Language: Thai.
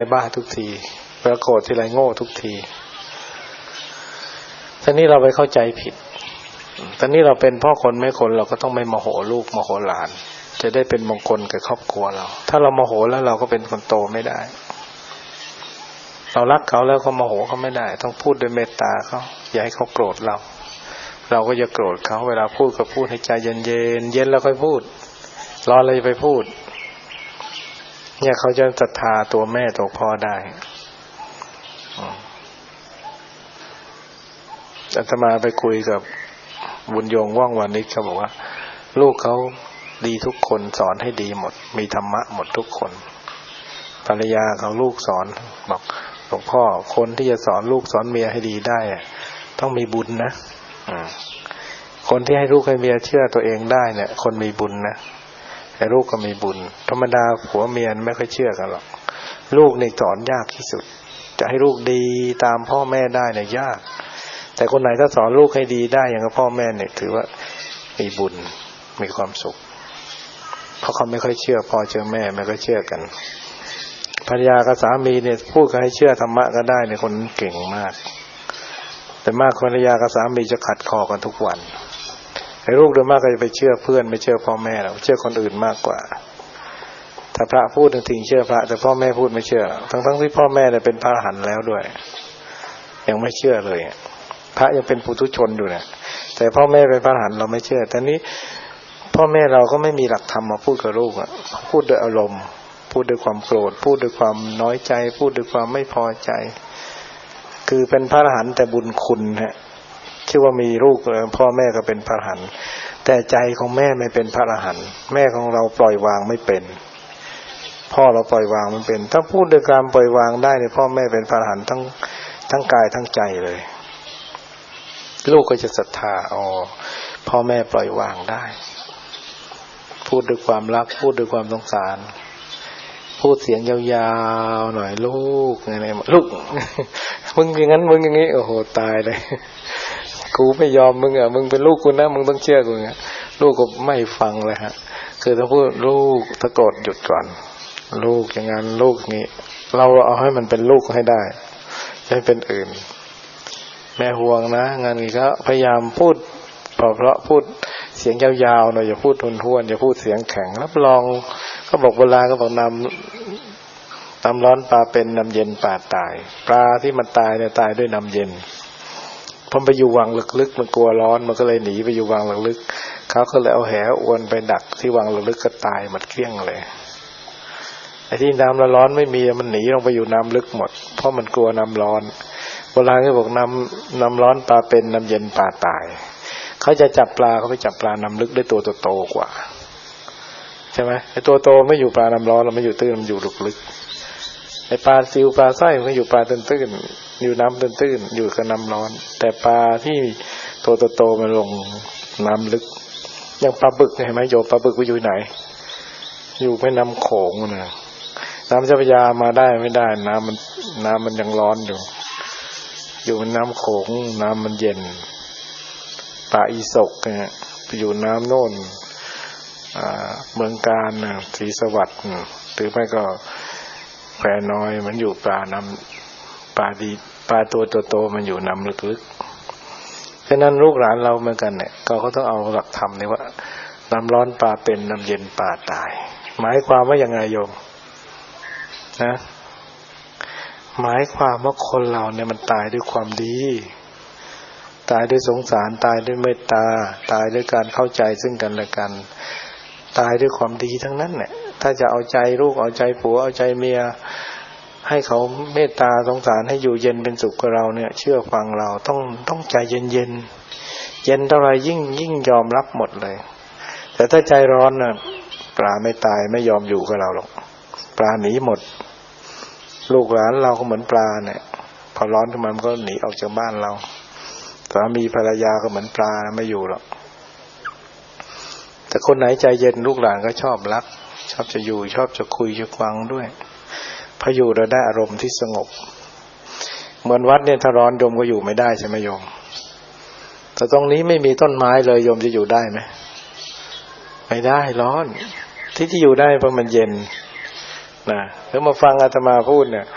บ้าทุกทีเวลาโกรธทีไรโง่ทุกทีตอนนี้เราไปเข้าใจผิดตอนนี้เราเป็นพ่อคนแม่คนเราก็ต้องไม่โมโหลูกโมโหหลานจะได้เป็นมงคลกับครอบครัวเราถ้าเราโมโหแล้วเราก็เป็นคนโตไม่ได้เรารักเขาแล้วก็โมโหเขาไม่ได้ต้องพูดด้วยเมตตาเขาอย่าให้เขาโกรธเราเราก็จะโกรธเขาเวลาพูดก็พูดให้ใจเย็นเย็นแล้วค่อยพูดร้อนเลยไปพูดเนี่ยเขาจะศรัทธาตัวแม่ตัวพ่อได้อาตมาไปคุยกับบุญยงว่องวานิชเขาบอกว่าลูกเขาดีทุกคนสอนให้ดีหมดมีธรรมะหมดทุกคนภรรยาของลูกสอนบอกหลวงพ่อคนที่จะสอนลูกสอนเมียให้ดีได้ต้องมีบุญนะคนที่ให้ลูกให้เมียเชื่อตัวเองได้เนี่ยคนมีบุญนะแต่ลูกก็มีบุญธรรมดาผัวเมียไม่ค่อยเชื่อกันหรอกลูกนี่สอนยากที่สุดจะให้ลูกดีตามพ่อแม่ได้เนี่ยยากแต่คนไหนถ้าสอนลูกให้ดีได้อย่างกับพ่อแม่เนี่ยถือว่ามีบุญมีความสุขเพราะเขาไม่ค่อยเชื่อพ่อเชื่อแม่ไม่ค่อยเชื่อกันภรรยากับสามีเนี่ยพูดกันให้เชื่อธรรมะก็ได้เนี่ยคนเก่งมากแต่มากภรรยากับสามีจะขัดคอกันทุกวันไอ้ลูกโดยมากก็จะไปเชื่อเพื่อนไม่เชื่อพ่อแม่เราเชื่อคนอื่นมากกว่าถ้าพระพูดถึงเชื่อพระแต่พ่อแม่พูดไม่เชื่อทั้งที่พ่อแม่เนี่ยเป็นพระอรหันต์แล้วด้วยยังไม่เชื่อเลยพระยังเป็นปุถุชนอยู่เนี่ยแต่พ่อแม่เป็นพระอรหันต์เราไม่เชื่อแต่นี้พ่อแม่เราก็ไม่มีหลักธรรมมาพูดกับลูกพูดด้วยอารมณ์พูดด้วยความโกรธพูดด้วยความน้อยใจพูดด้วยความไม่พอใจคือเป็นพระอรหันต์แต่บุญคุณฮะชื่อว่ามีลูกพ่อแม่ก็เป็นพระอรหันต์แต่ใจของแม่ไม่เป็นพระอรหันต์แม่ของเราปล่อยวางไม่เป็นพ่อเราปล่อยวางไม่เป็นถ้าพูดด้วยการปล่อยวางได้เนี่ยพ่อแม่เป็นพระอรหันต์ทั้งกายทั้งใจเลยลูกก็จะศรัทธาพ่อแม่ปล่อยวางได้พูดด้วยความรักพูดด้วยความสงสารพูดเสียงยาวๆหน่อยลูกไงๆลูกมึงอย่างนั้นมึงอย่างนี้โอ้โหตายเลยกูไม่ยอมมึงมึงเป็นลูกกูนะมึงต้องเชื่อกูนะลูกก็ไม่ฟังเลยฮะคือถ้าพูดลูกตะโกนหยุดก่อนลูกอย่างนั้นลูกนี้เราเอาให้มันเป็นลูกให้ได้ไม่เป็นอื่นแม่ห่วงนะงานนี้ก็พยายามพูดเพราะพูดเสียงยาวๆหน่อยอย่าพูดทุ่นๆอย่าพูดเสียงแข็งรับรองเขาบอกโบราณก็บอกน้ำร้อนปลาเป็นน้ำเย็นปลาตายปลาที่มันตายเนี่ยตายด้วยน้ำเย็นพอไปอยู่วังลึกๆมันกลัวร้อนมันก็เลยหนีไปอยู่วังลึกๆเขาก็เลยเอาแหอวนไปดักที่วังลึกๆก็ตายหมดเกลี้ยงเลยไอ้ที่น้ำร้อนไม่มีมันหนีลงไปอยู่น้ำลึกหมดเพราะมันกลัวน้ำร้อนโบราณก็บอกน้ำร้อนปลาเป็นน้ำเย็นปลาตายเขาจะจับปลาเขาไปจับปลาน้ำลึกได้ตัวโตกว่าใช่ไหมไอ้ตัวโตไม่อยู่ปลาน้ำร้อนเราไม่อยู่ตื้นมันอยู่ลึกๆไอ้ปลาซิวปลาไส้มันอยู่ปลาตื้นๆอยู่น้ำตื้นๆอยู่กับน้ำร้อนแต่ปลาที่ตัวโตมันลงน้ำลึกอย่างปลาบึกเห็นไหมโยมปลาบึกไปอยู่ไหนอยู่แม่น้ำโขงนะน้ำเจ้าพระยามาได้ไม่ได้น้ำมันยังร้อนอยู่ในน้ำโขงน้ำมันเย็นปลาอีสกเนี่ยไปอยู่น้ำโน่นเมืองการศรีสวัสดิ์หรือไม่ก็แควน้อยมันอยู่ปลาน้ำปลาดีปลาตัวโตมันอยู่น้ำลึกๆฉะนั้นลูกหลานเราเหมือนกันเนี่ยก็ต้องเอาหลักธรรมนี่ว่าน้ำร้อนปลาเป็นน้ำเย็นปลาตายหมายความว่ายังไงโยมนะหมายความว่าคนเราเนี่ยมันตายด้วยความดีตายด้วยสงสารตายด้วยเมตตาตายด้วยการเข้าใจซึ่งกันและกันตายด้วยความดีทั้งนั้นเนี่ยถ้าจะเอาใจลูกเอาใจผัวเอาใจเมียให้เขาเมตตาสงสารให้อยู่เย็นเป็นสุขกับเราเนี่ยเชื่อฟังเราต้องใจเย็นเย็นเท่าไรยิ่งยอมรับหมดเลยแต่ถ้าใจร้อนน่ะปลาไม่ตายไม่ยอมอยู่กับเราหรอกปลาหนีหมดลูกหลานเราก็เหมือนปลาเนี่ยพอร้อนขึ้นมามันก็หนีออกจากบ้านเราสามีภรรยาก็เหมือนปลาไม่อยู่หรอกแต่คนไหนใจเย็นลูกหลานก็ชอบรักชอบจะอยู่ชอบจะคุยจะฟังด้วยพออยู่เราได้อารมณ์ที่สงบเหมือนวัดเนี่ยถ้าร้อนโยมก็อยู่ไม่ได้ใช่ไหมโยมแต่ตรงนี้ไม่มีต้นไม้เลยโยมจะอยู่ได้ไหมไม่ได้ร้อนที่อยู่ได้เพราะมันเย็นนะแล้วมาฟังอาตมาพูดเนี่ย